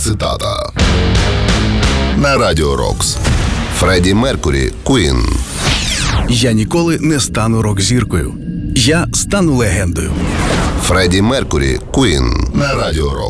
цитата. На Радіо Рокс. Фредді Меркурі, Queen. Я ніколи не стану рок-зіркою. Я стану легендою. Фредді Меркурі, Queen. На Радіо Рокс.